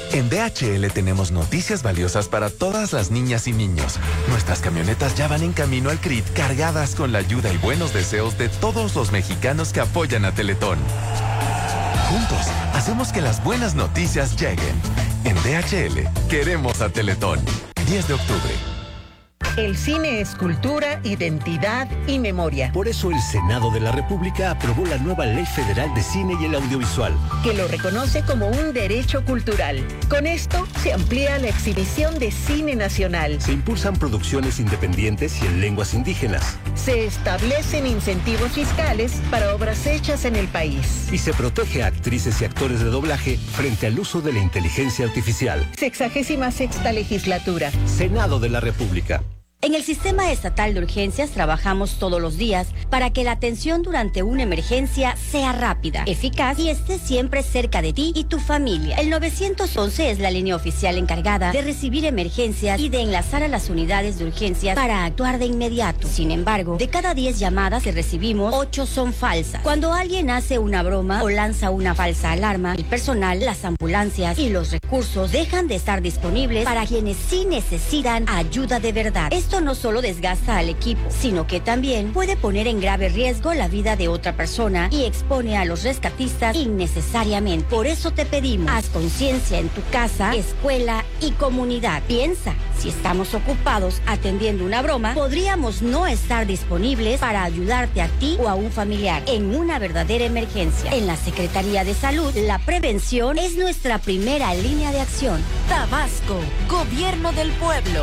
En DHL tenemos noticias valiosas para todas las niñas y niños. Nuestras camionetas ya van en camino al CRIT cargadas con la ayuda y buenos deseos de todos los mexicanos que apoyan a Teletón. Juntos, hacemos que las buenas noticias lleguen. En DHL, queremos a Teletón. 10 de octubre. El cine es cultura, identidad y memoria. Por eso el Senado de la República aprobó la nueva Ley Federal de Cine y el Audiovisual, que lo reconoce como un derecho cultural. Con esto se amplía la exhibición de cine nacional. Se impulsan producciones independientes y en lenguas indígenas. Se establecen incentivos fiscales para obras hechas en el país. Y se protege a actrices y actores de doblaje frente al uso de la inteligencia artificial. 66ª legislatura. Senado de la República. En el Sistema Estatal de Urgencias trabajamos todos los días para que la atención durante una emergencia sea rápida, eficaz y esté siempre cerca de ti y tu familia. El 911 es la línea oficial encargada de recibir emergencias y de enlazar a las unidades de urgencias para actuar de inmediato. Sin embargo, de cada 10 llamadas que recibimos, 8 son falsas. Cuando alguien hace una broma o lanza una falsa alarma, el personal, las ambulancias y los recursos dejan de estar disponibles para quienes sí necesitan ayuda de verdad. Esto no solo desgasta al equipo, sino que también puede poner en grave riesgo la vida de otra persona y expone a los rescatistas innecesariamente. Por eso te pedimos, haz conciencia en tu casa, escuela y comunidad. Piensa, si estamos ocupados atendiendo una broma, podríamos no estar disponibles para ayudarte a ti o a un familiar en una verdadera emergencia. En la Secretaría de Salud, la prevención es nuestra primera línea de acción. Tabasco, Gobierno del Pueblo.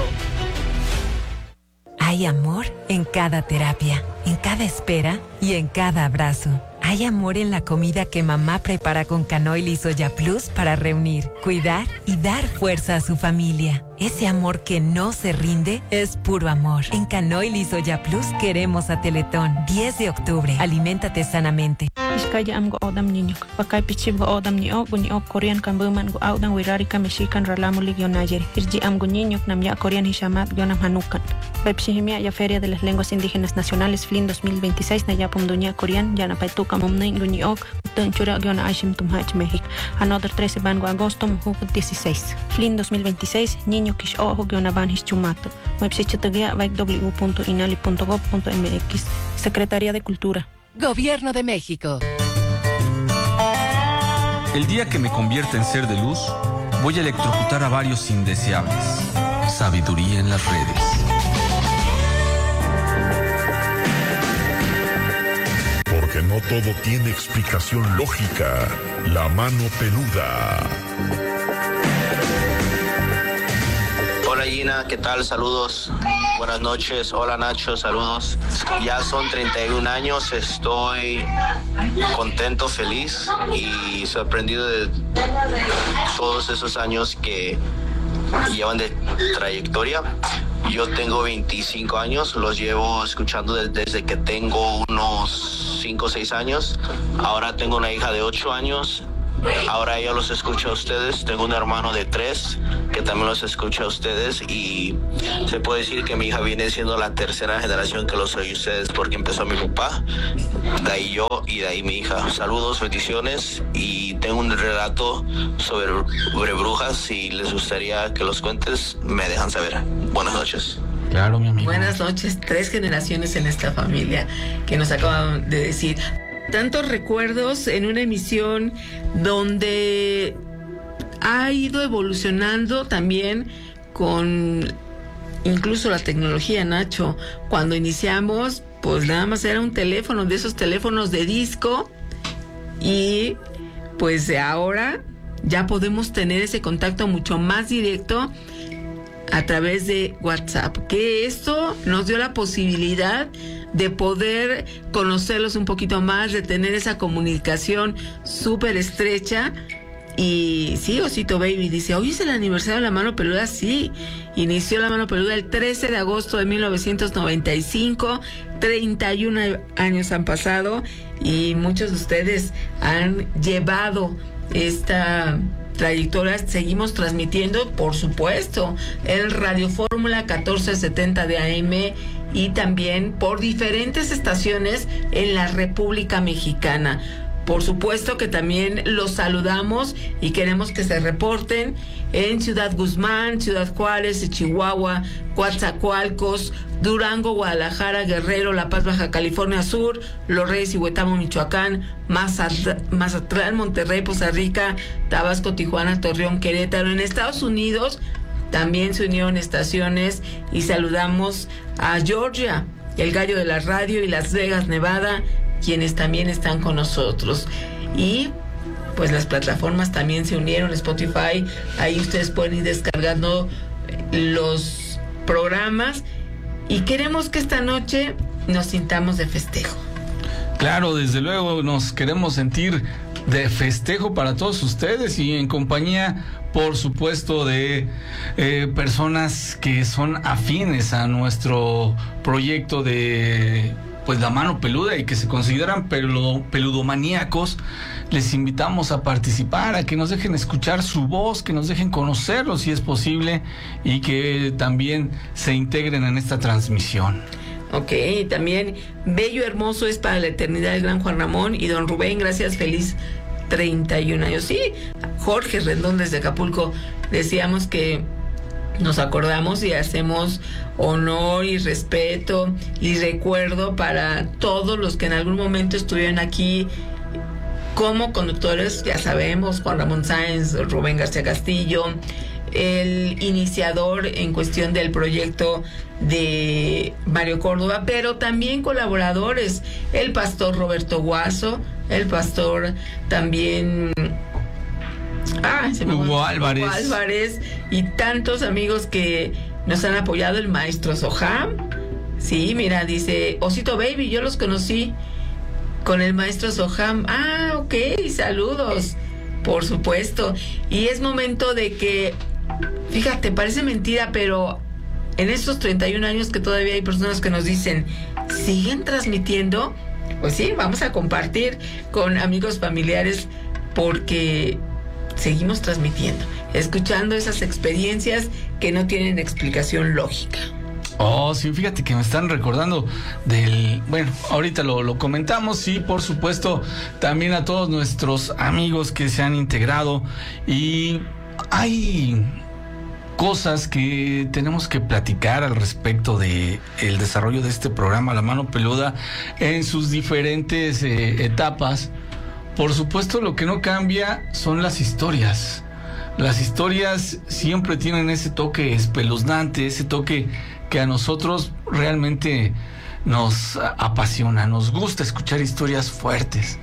Hay amor en cada terapia, en cada espera y en cada abrazo. Hay amor en la comida que mamá prepara con Canoil y Soya Plus para reunir, cuidar y dar fuerza a su familia. Ese amor que no se rinde es puro amor. En Canoil y Soya Plus queremos a Teletón. 10 de octubre. Aliméntate sanamente. Iskaya am go odam niño. Pakai pichib go odam ni o Korean kan buman go odam wirari ka mexican ralamulig yonayer. Irji am go niño nam ya Korean hishamat yonam hanukan. Repsihimia ya Feria de las Lenguas Indígenas Nacionales FLIN 2026 na ya pumduña Korean ya na paituka mumnain go niok tunchura yona ashim tumhach México. Another 13 van go agosto mujut 16. FLIN 2026 niño kish ojo yona van hischumato. Website www.inali.gov.mx. Secretaría de Cultura. Gobierno de México. El día que me convierta en ser de luz, voy a electrocutar a varios indeseables. Sabiduría en las redes. Porque no todo tiene explicación lógica. La mano peluda. Hola Gina, ¿qué tal? Saludos. Buenas noches. Hola Nacho, saludos. Ya son 31 años, estoy contento, feliz y sorprendido de todos esos años que llevan de trayectoria. Yo tengo 25 años, los llevo escuchando desde que tengo unos 5 o 6 años. Ahora tengo una hija de 8 años. Ahora ella los escucha a ustedes. Tengo un hermano de 3 que también los escucha a ustedes y se puede decir que mi hija viene siendo la tercera generación que los oye ustedes porque empezó mi papá, de ahí yo y de ahí mi hija. Saludos, bendiciones y tengo un relato sobre brujas. Si les gustaría que los cuentes, me dejan saber. Buenas noches. Claro, mi amigo. Buenas noches. 3 generaciones en esta familia que nos acaban de decir. Tantos recuerdos en una emisión donde ha ido evolucionando también con incluso la tecnología, Nacho. Cuando iniciamos, pues nada más era un teléfono, de esos teléfonos de disco, y pues de ahora ya podemos tener ese contacto mucho más directo a través de WhatsApp, que esto nos dio la posibilidad de poder conocerlos un poquito más, de tener esa comunicación súper estrecha. Y sí, Osito Baby dice, hoy es el aniversario de la mano peluda. Sí, inició la mano peluda el 13 de agosto de 1995, 31 años han pasado y muchos de ustedes han llevado esta trayectoria. Seguimos transmitiendo, por supuesto, en Radio Fórmula 1470 de AM y también por diferentes estaciones en la República Mexicana. por supuesto que también los saludamos y queremos que se reporten en Ciudad Guzmán, Ciudad Juárez, Chihuahua, Coatzacoalcos, Durango, Guadalajara, Guerrero, La Paz, Baja California Sur, Los Reyes y Huetamo, Michoacán, Mazatlán, Monterrey, Poza Rica, Tabasco, Tijuana, Torreón, Querétaro. En Estados Unidos también se unieron estaciones y saludamos a Georgia, el gallo de la radio, y Las Vegas, Nevada, quienes también están con nosotros. Y pues las plataformas también se unieron, Spotify, ahí ustedes pueden ir descargando los programas y queremos que esta noche nos sintamos de festejo. Claro, desde luego nos queremos sentir de festejo para todos ustedes y en compañía, por supuesto, de personas que son afines a nuestro proyecto de pues La Mano Peluda y que se consideran peludomaníacos. Les invitamos a participar, a que nos dejen escuchar su voz, que nos dejen conocerlos si es posible y que también se integren en esta transmisión. Ok, también bello, hermoso es para la eternidad el gran Juan Ramón y don Rubén, gracias, feliz 31 años. Sí, Jorge Rendón desde Acapulco, decíamos que nos acordamos y hacemos honor y respeto y recuerdo para todos los que en algún momento estuvieron aquí como conductores, ya sabemos, Juan Ramón Sáenz, Rubén García Castillo, el iniciador en cuestión del proyecto de Mario Córdoba, pero también colaboradores, el pastor Roberto Guaso, el pastor también Hugo Álvarez y tantos amigos que nos han apoyado, el maestro Soham. Sí, mira, dice Osito Baby, yo los conocí con el maestro Soham. Ok, saludos, por supuesto. Y es momento de que, fíjate, parece mentira, pero en estos 31 años que todavía hay personas que nos dicen, ¿siguen transmitiendo? Pues sí, vamos a compartir con amigos, familiares, porque seguimos transmitiendo, escuchando esas experiencias que no tienen explicación lógica. Oh, sí, fíjate que me están recordando bueno, ahorita lo comentamos y por supuesto también a todos nuestros amigos que se han integrado y hay cosas que tenemos que platicar al respecto de el desarrollo de este programa La Mano Peluda en sus diferentes etapas. Por supuesto, lo que no cambia son las historias. Las historias siempre tienen ese toque espeluznante, ese toque que a nosotros realmente nos apasiona, nos gusta escuchar historias fuertes.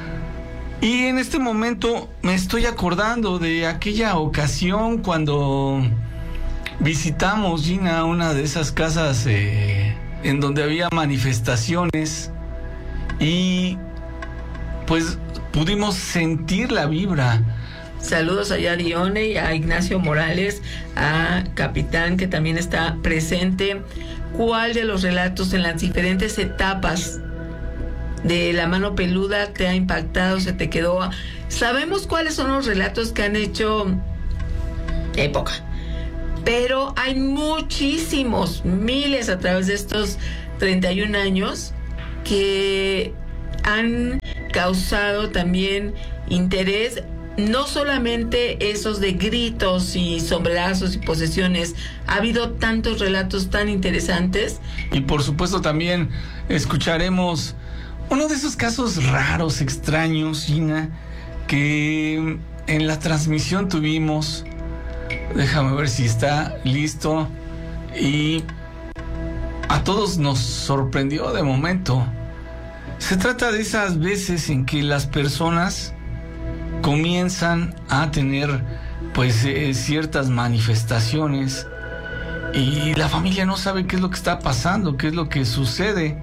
Y en este momento me estoy acordando de aquella ocasión cuando visitamos, Gina, una de esas casas en donde había manifestaciones y pues pudimos sentir la vibra. Saludos allá a Dione y a Ignacio Morales, a Capitán, que también está presente. ¿Cuál de los relatos en las diferentes etapas de La Mano Peluda te ha impactado, se te quedó? Sabemos cuáles son los relatos que han hecho época, pero hay muchísimos, miles a través de estos 31 años que han causado también interés. No solamente esos de gritos y sombrerazos y posesiones, ha habido tantos relatos tan interesantes. Y por supuesto también escucharemos uno de esos casos raros, extraños, Gina, que en la transmisión tuvimos. Déjame ver si está listo. Y a todos nos sorprendió de momento. Se trata de esas veces en que las personas comienzan a tener pues ciertas manifestaciones y la familia no sabe qué es lo que está pasando, qué es lo que sucede,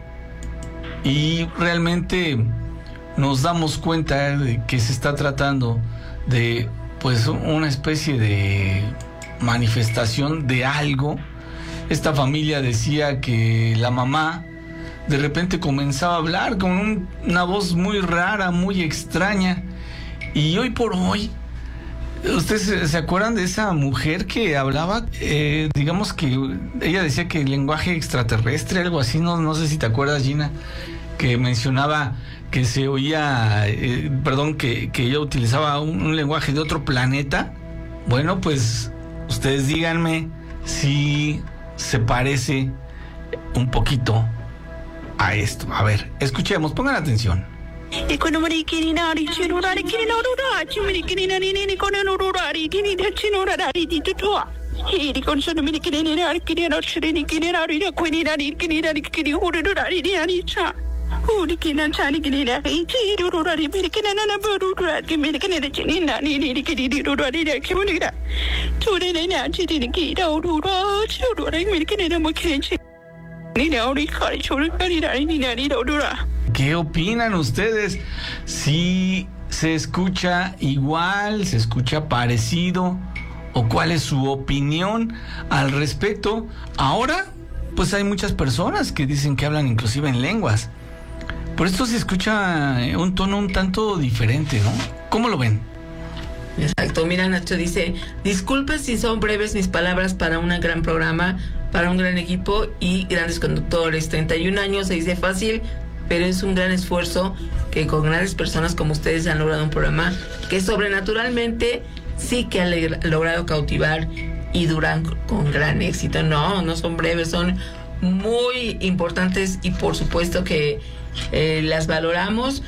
y realmente nos damos cuenta de que se está tratando de pues una especie de manifestación de algo. Esta familia decía que la mamá de repente comenzaba a hablar con una voz muy rara, muy extraña. Y hoy por hoy, ¿ustedes se acuerdan de esa mujer que hablaba? Digamos que ella decía que el lenguaje extraterrestre, algo así, no sé si te acuerdas, Gina, que mencionaba que se oía, que ella utilizaba un lenguaje de otro planeta. Bueno, pues ustedes díganme si se parece un poquito a esto. A ver, escuchemos, pongan atención. ¿Qué opinan ustedes? Si se escucha igual, se escucha parecido, o cuál es su opinión al respecto. Ahora, pues hay muchas personas que dicen que hablan inclusive en lenguas. Por esto se escucha un tono un tanto diferente, ¿no? ¿Cómo lo ven? Exacto. Mira, Nacho dice, disculpe si son breves mis palabras para un gran programa, para un gran equipo y grandes conductores. 31 años se dice fácil, pero es un gran esfuerzo que con grandes personas como ustedes han logrado un programa que sobrenaturalmente sí que ha logrado cautivar y duran con gran éxito. No son breves, son muy importantes y por supuesto que las valoramos.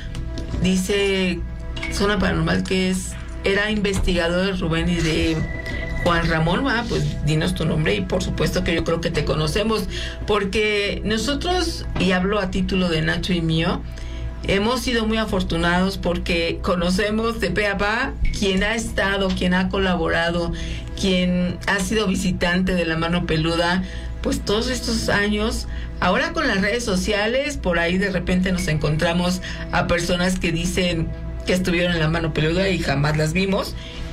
Dice Zona Paranormal que era investigador de Rubén y de Juan Ramón. Pues dinos tu nombre y por supuesto que yo creo que te conocemos, porque nosotros, y hablo a título de Nacho y mío, hemos sido muy afortunados porque conocemos de pe a pa quien ha estado, quien ha colaborado, quien ha sido visitante de La Mano Peluda, pues todos estos años. Ahora con las redes sociales, por ahí de repente nos encontramos a personas que dicen que estuvieron en La Mano Peluda y jamás las vimos.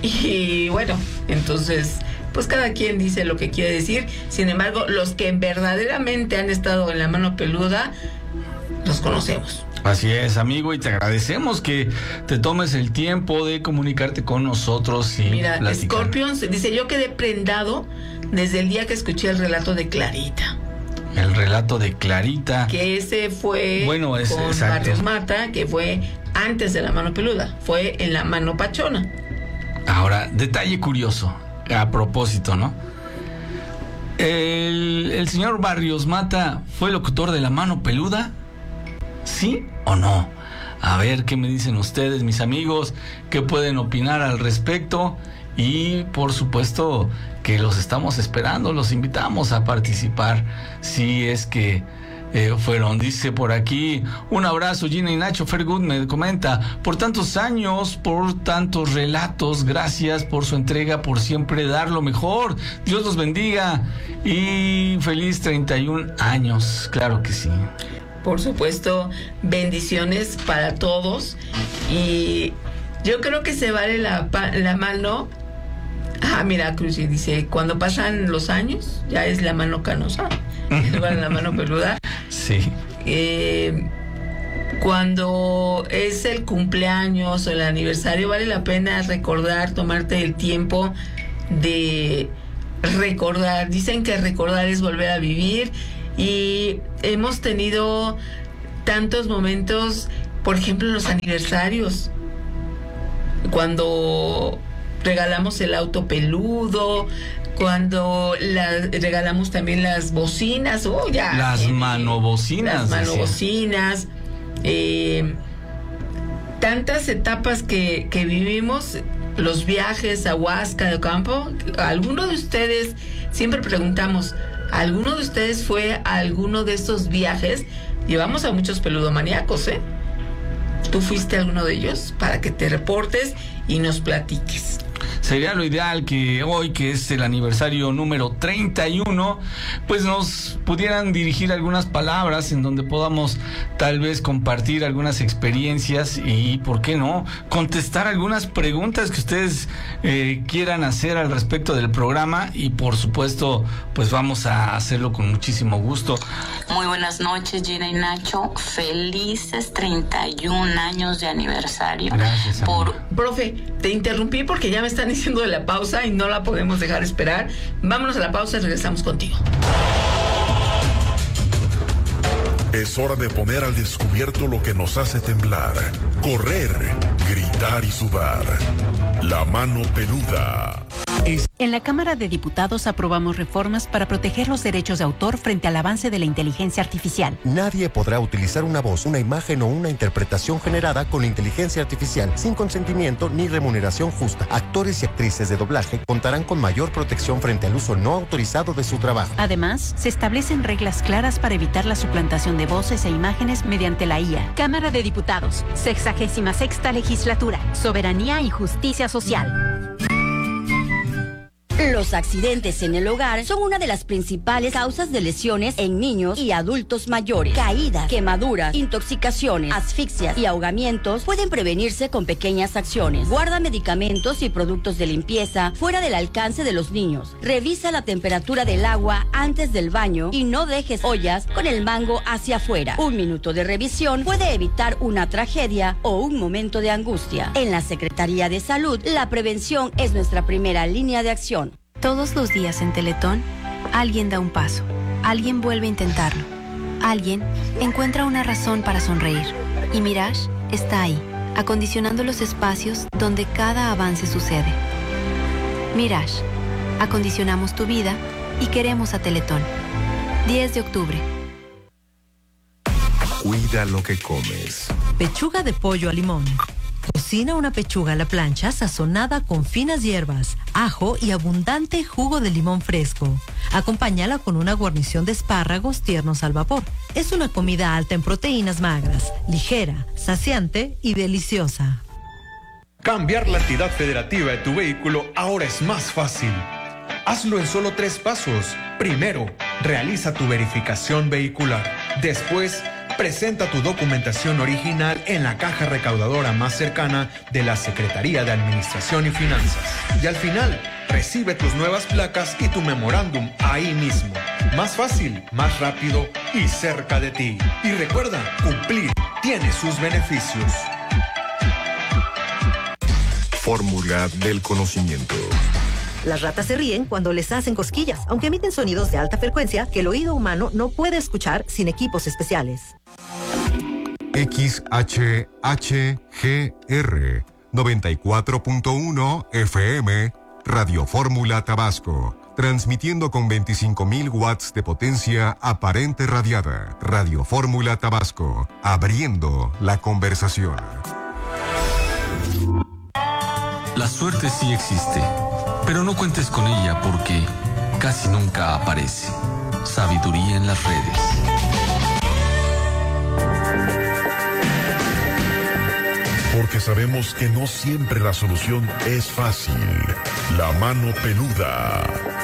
Y bueno, entonces, pues cada quien dice lo que quiere decir. Sin embargo, los que verdaderamente han estado en La Mano Peluda, los conocemos. Así es, amigo, y te agradecemos que te tomes el tiempo de comunicarte con nosotros y mira, platicar. Scorpions dice, yo quedé prendado desde el día que escuché el relato de Clarita. El relato de Clarita. Que ese fue con Barrios Mata, que fue antes de La Mano Peluda, fue en La Mano Pachona. Ahora, detalle curioso, a propósito, ¿no? ¿El señor Barrios Mata fue locutor de La Mano Peluda? ¿Sí o no? A ver qué me dicen ustedes, mis amigos, qué pueden opinar al respecto. Y por supuesto que los estamos esperando, los invitamos a participar si es que fueron. Dice por aquí, un abrazo Gina y Nacho. Fergut me comenta, por tantos años, por tantos relatos, gracias por su entrega, por siempre dar lo mejor. Dios los bendiga y feliz 31 años. Claro que sí. Por supuesto, bendiciones para todos. Y yo creo que se vale la mano. Mira, Cruz dice, cuando pasan los años, ya es la mano canosa. La Mano Peluda. Sí. Cuando es el cumpleaños o el aniversario, vale la pena recordar, tomarte el tiempo de recordar. Dicen que recordar es volver a vivir. Y hemos tenido tantos momentos, por ejemplo, en los aniversarios, cuando regalamos el auto peludo, cuando regalamos también las bocinas, las manobocinas. Las manobocinas, tantas etapas que vivimos, los viajes a Huasca de Campo. ¿Alguno de ustedes, siempre preguntamos, ¿alguno de ustedes fue a alguno de estos viajes? Llevamos a muchos peludomaníacos, ¿Tú fuiste a alguno de ellos? Para que te reportes y nos platiques. Sería lo ideal que hoy, que es el aniversario número 31, pues nos pudieran dirigir algunas palabras en donde podamos tal vez compartir algunas experiencias y, ¿por qué no?, contestar algunas preguntas que ustedes quieran hacer al respecto del programa. Y por supuesto, pues vamos a hacerlo con muchísimo gusto. Muy buenas noches, Gina y Nacho. Felices 31 años de aniversario. Gracias, Profe, te interrumpí porque ya me están diciendo de la pausa y no la podemos dejar esperar. Vámonos a la pausa y regresamos contigo. Es hora de poner al descubierto lo que nos hace temblar, correr, gritar y sudar. La mano peluda. En la Cámara de Diputados aprobamos reformas para proteger los derechos de autor frente al avance de la inteligencia artificial. Nadie podrá utilizar una voz, una imagen o una interpretación generada con inteligencia artificial sin consentimiento ni remuneración justa. Actores y actrices de doblaje contarán con mayor protección frente al uso no autorizado de su trabajo. Además, se establecen reglas claras para evitar la suplantación de voces e imágenes mediante la IA. Cámara de Diputados, 66ª Legislatura, Soberanía y Justicia Social. Los accidentes en el hogar son una de las principales causas de lesiones en niños y adultos mayores. Caídas, quemaduras, intoxicaciones, asfixias y ahogamientos pueden prevenirse con pequeñas acciones. Guarda medicamentos y productos de limpieza fuera del alcance de los niños. Revisa la temperatura del agua antes del baño y no dejes ollas con el mango hacia afuera. 1 minuto de revisión puede evitar una tragedia o un momento de angustia. En la Secretaría de Salud, la prevención es nuestra primera línea de acción. Todos los días en Teletón, alguien da un paso, alguien vuelve a intentarlo, alguien encuentra una razón para sonreír. Y Mirage está ahí, acondicionando los espacios donde cada avance sucede. Mirage, acondicionamos tu vida y queremos a Teletón. 10 de octubre. Cuida lo que comes. Pechuga de pollo a limón. Cocina una pechuga a la plancha sazonada con finas hierbas, ajo y abundante jugo de limón fresco. Acompáñala con una guarnición de espárragos tiernos al vapor. Es una comida alta en proteínas magras, ligera, saciante y deliciosa. Cambiar la entidad federativa de tu vehículo ahora es más fácil. Hazlo en solo 3 pasos. Primero, realiza tu verificación vehicular. Después, presenta tu documentación original en la caja recaudadora más cercana de la Secretaría de Administración y Finanzas. Y al final, recibe tus nuevas placas y tu memorándum ahí mismo. Más fácil, más rápido y cerca de ti. Y recuerda, cumplir tiene sus beneficios. Fórmula del conocimiento. Las ratas se ríen cuando les hacen cosquillas, aunque emiten sonidos de alta frecuencia que el oído humano no puede escuchar sin equipos especiales. XHHGR 94.1 FM Radio Fórmula Tabasco, transmitiendo con 25.000 watts de potencia aparente radiada. Radio Fórmula Tabasco, abriendo la conversación. La suerte sí existe, pero no cuentes con ella porque casi nunca aparece. Sabiduría en las redes. Porque sabemos que no siempre la solución es fácil. La mano peluda.